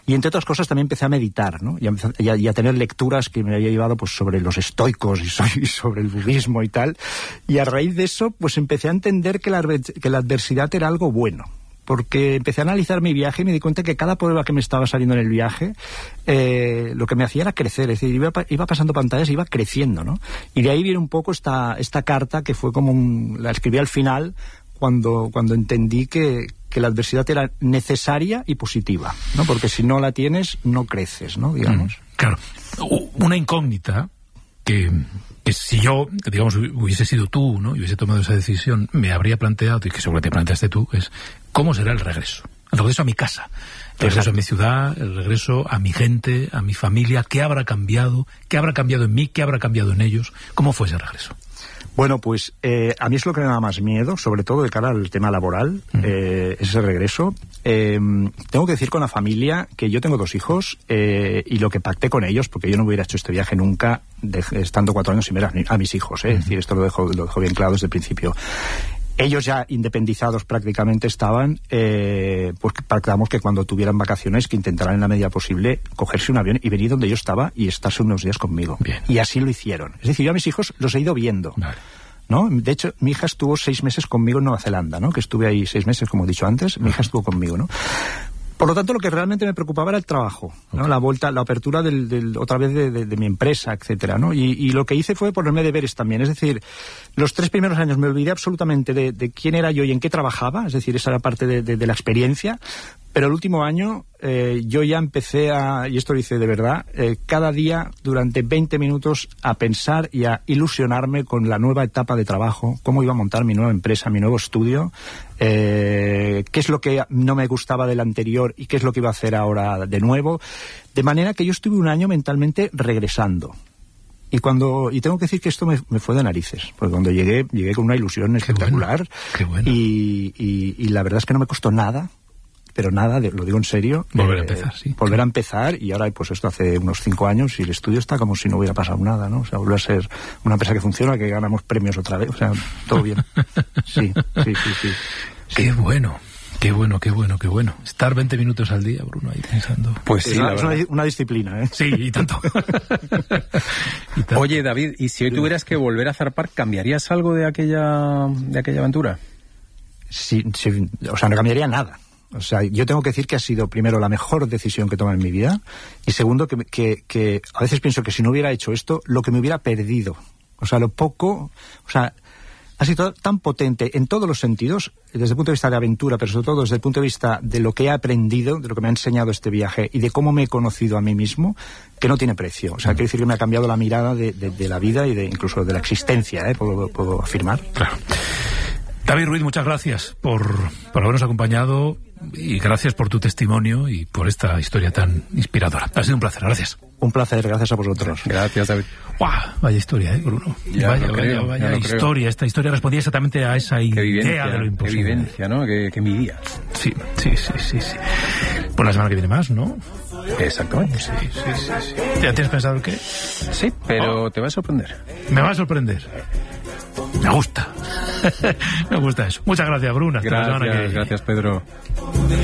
Y entre otras cosas también empecé a meditar, ¿no? Y a tener lecturas que me había llevado pues sobre los estoicos y sobre el budismo y tal. Y a raíz de eso pues empecé a entender que la adversidad era algo bueno. Porque empecé a analizar mi viaje y me di cuenta que cada prueba que me estaba saliendo en el viaje, lo que me hacía era crecer, es decir, iba pasando pantallas y iba creciendo, ¿no? Y de ahí viene un poco esta carta que fue como la escribí al final cuando entendí que la adversidad era necesaria y positiva, ¿no? Porque si no la tienes, no creces, ¿no? Digamos. Claro. Una incógnita que si yo, digamos, hubiese sido tú, ¿no? Y hubiese tomado esa decisión, me habría planteado, y que seguro te planteaste tú, es ¿cómo será el regreso? El regreso a mi casa, el regreso a mi ciudad, el regreso a mi gente, a mi familia. ¿Qué habrá cambiado? ¿Qué habrá cambiado en mí? ¿Qué habrá cambiado en ellos? ¿Cómo fue ese regreso? Bueno, pues a mí es lo que me da más miedo, sobre todo de cara al tema laboral, ese regreso. Tengo que decir con la familia que yo tengo 2 hijos y lo que pacté con ellos, porque yo no hubiera hecho este viaje nunca estando 4 años sin ver a mis hijos, Es decir, esto lo dejo bien claro desde el principio. Ellos ya independizados prácticamente estaban, pues pactamos que cuando tuvieran vacaciones que intentaran en la medida posible cogerse un avión y venir donde yo estaba y estarse unos días conmigo. Bien. Y así lo hicieron. Es decir, yo a mis hijos los he ido viendo. Vale. ¿No? De hecho, mi hija estuvo 6 meses conmigo en Nueva Zelanda, ¿no? Que estuve ahí 6 meses, como he dicho antes, mi hija estuvo conmigo, ¿no? Por lo tanto, lo que realmente me preocupaba era el trabajo, ¿no? Okay. La vuelta, la apertura otra vez de mi empresa, etcétera, ¿no? Y lo que hice fue ponerme deberes también. Es decir, los 3 primeros años me olvidé absolutamente de quién era yo y en qué trabajaba. Es decir, esa era parte de la experiencia. Pero el último año yo ya empecé y esto lo hice de verdad, cada día durante 20 minutos a pensar y a ilusionarme con la nueva etapa de trabajo, cómo iba a montar mi nueva empresa, mi nuevo estudio, qué es lo que no me gustaba del anterior y qué es lo que iba a hacer ahora de nuevo. De manera que yo estuve un año mentalmente regresando. Y tengo que decir que esto me fue de narices, porque cuando llegué con una ilusión espectacular. Qué bueno. Y la verdad es que no me costó nada. Pero nada, lo digo en serio. Volver a empezar, sí. Volver a empezar, y ahora pues esto hace unos 5 años y el estudio está como si no hubiera pasado nada, ¿no? O sea, vuelve a ser una empresa que funciona, que ganamos premios otra vez, o sea, todo bien. Sí. Qué bueno. Qué bueno. Estar 20 minutos al día, Bruno, ahí pensando. Pues sí, es una disciplina, ¿eh? Sí, y tanto. Oye, David, ¿y si hoy tuvieras que volver a zarpar, cambiarías algo de aquella aventura? Sí, o sea, no cambiaría nada. O sea, yo tengo que decir que ha sido, primero, la mejor decisión que he tomado en mi vida, y segundo, que a veces pienso que si no hubiera hecho esto, lo que me hubiera perdido. O sea, ha sido tan potente en todos los sentidos, desde el punto de vista de aventura, pero sobre todo desde el punto de vista de lo que he aprendido, de lo que me ha enseñado este viaje y de cómo me he conocido a mí mismo, que no tiene precio. O sea, quiero decir que me ha cambiado la mirada de la vida y incluso de la existencia, puedo afirmar. Claro. David Ruiz, muchas gracias por habernos acompañado y gracias por tu testimonio y por esta historia tan inspiradora. Ha sido un placer, gracias. Un placer, gracias a vosotros. Gracias, David. ¡Guau! Vaya historia, Bruno. Vaya historia. Esta historia respondía exactamente a esa idea de lo imposible. Qué vivencia, ¿no? Que mi día. Sí. Por la semana que viene más, ¿no? Exactamente. Sí. ¿Ya tienes pensado el qué? Sí, pero te va a sorprender. Me va a sorprender. Me gusta. Me gusta eso. Muchas gracias, Bruno. Gracias, Pedro.